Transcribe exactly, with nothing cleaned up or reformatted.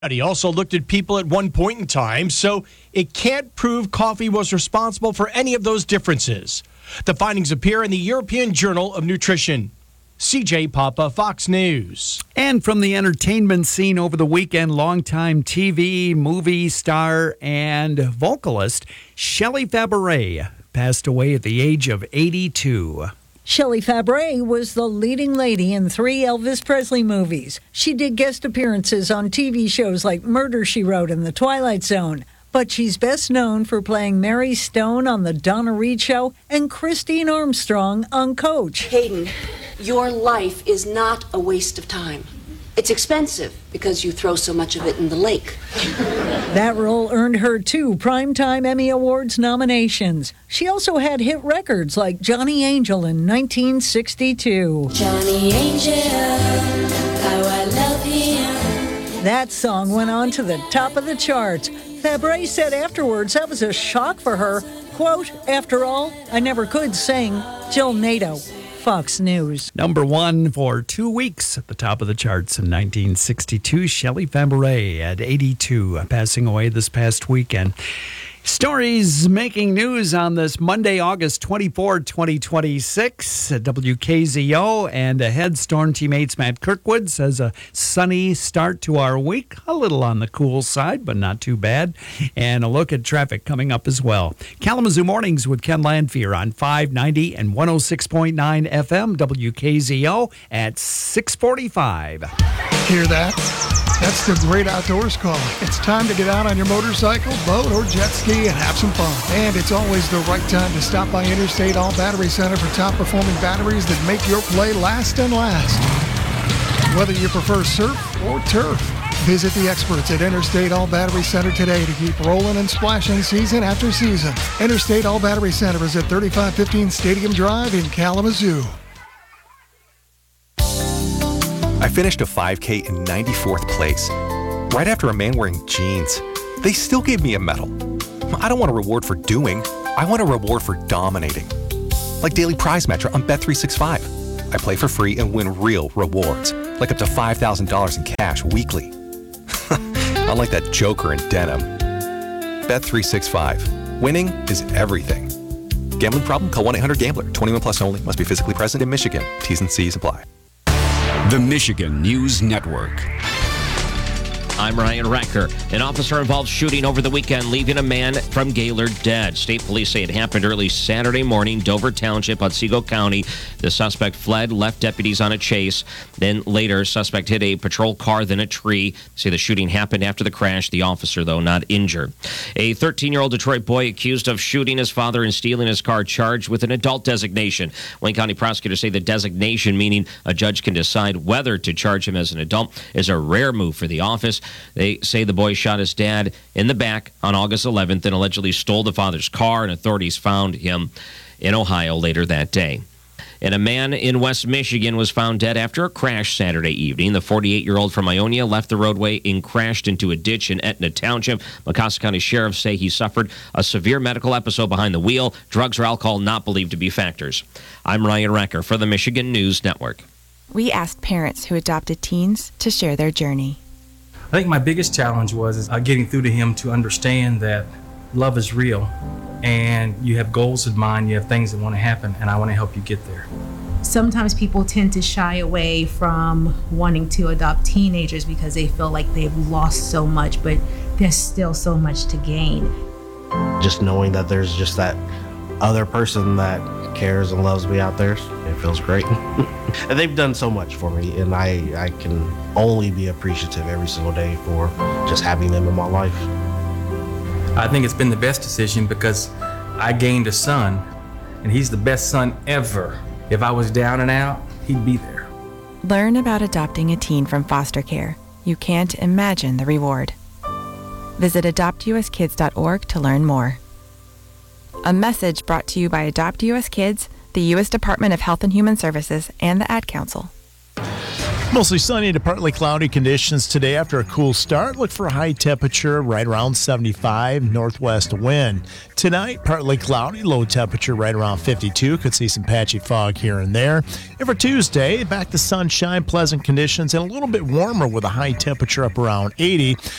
He also looked at people at one point in time, so it can't prove coffee was responsible for any of those differences. The findings appear in the European Journal of Nutrition. C J Papa, Fox News. And from the entertainment scene over the weekend, longtime T V, movie star, and vocalist Shelley Fabares passed away at the age of eighty-two. Shelley Fabares was the leading lady in three Elvis Presley movies. She did guest appearances on T V shows like Murder, She Wrote and The Twilight Zone. But she's best known for playing Mary Stone on The Donna Reed Show and Christine Armstrong on Coach. Hayden, your life is not a waste of time. It's expensive because you throw so much of it in the lake. That role earned her two Primetime Emmy Awards nominations. She also had hit records like Johnny Angel in nineteen sixty-two. Johnny Angel, how I love him. That song went on to the top of the charts. Fabares said afterwards that was a shock for her. Quote, "After all, I never could sing." Jill Nato, Fox News. Number one for two weeks at the top of the charts in nineteen sixty-two, Shelley Fabares at eighty-two, passing away this past weekend. Stories making news on this Monday, August twenty-fourth, twenty twenty-six at W K Z O. And ahead, Storm Teammates Matt Kirkwood says a sunny start to our week. A little on the cool side, but not too bad. And a look at traffic coming up as well. Kalamazoo Mornings with Ken Landfear on five ninety and one oh six point nine F M W K Z O at six forty-five. Hear that? That's the Great Outdoors call. It's time to get out on your motorcycle, boat, or jet ski and have some fun. And it's always the right time to stop by Interstate All Battery Center for top-performing batteries that make your play last and last. Whether you prefer surf or turf, visit the experts at Interstate All Battery Center today to keep rolling and splashing season after season. Interstate All Battery Center is at thirty-five fifteen Stadium Drive in Kalamazoo. I finished a five K in ninety-fourth place, right after a man wearing jeans. They still gave me a medal. I don't want a reward for doing, I want a reward for dominating. Like Daily Prize Match on Bet three sixty-five. I play for free and win real rewards, like up to five thousand dollars in cash weekly. Unlike that joker in denim. Bet three sixty-five. Winning is everything. Gambling problem? Call one eight hundred gambler. twenty-one plus only. Must be physically present in Michigan. T's and C's apply. The Michigan News Network. I'm Ryan Recker. An officer-involved shooting over the weekend, leaving a man from Gaylord dead. State police say it happened early Saturday morning, Dover Township, Otsego County. The suspect fled, left deputies on a chase. Then later, suspect hit a patrol car, then a tree. They say the shooting happened after the crash. The officer, though, not injured. A thirteen-year-old Detroit boy accused of shooting his father and stealing his car, charged with an adult designation. Wayne County prosecutors say the designation, meaning a judge can decide whether to charge him as an adult, is a rare move for the office. They say the boy shot his dad in the back on August eleventh and allegedly stole the father's car, and authorities found him in Ohio later that day. And a man in West Michigan was found dead after a crash Saturday evening. The forty-eight-year-old from Ionia left the roadway and crashed into a ditch in Etna Township. Mecosta County sheriffs say he suffered a severe medical episode behind the wheel. Drugs or alcohol not believed to be factors. I'm Ryan Recker for the Michigan News Network. We asked parents who adopted teens to share their journey. I think my biggest challenge was is, uh, getting through to him to understand that love is real and you have goals in mind, you have things that want to happen, and I want to help you get there. Sometimes people tend to shy away from wanting to adopt teenagers because they feel like they've lost so much, but there's still so much to gain. Just knowing that there's just that other person that cares and loves me out there, it feels great. And they've done so much for me, and I, I can only be appreciative every single day for just having them in my life. I think it's been the best decision because I gained a son, and he's the best son ever. If I was down and out, he'd be there. Learn about adopting a teen from foster care. You can't imagine the reward. Visit adopt u s kids dot org to learn more. A message brought to you by Adopt U S Kids, the U S Department of Health and Human Services, and the Ad Council. Mostly sunny to partly cloudy conditions today after a cool start. Look for a high temperature right around seventy-five, northwest wind. Tonight, partly cloudy, low temperature right around fifty-two. Could see some patchy fog here and there. And for Tuesday, back to sunshine, pleasant conditions, and a little bit warmer with a high temperature up around eighty.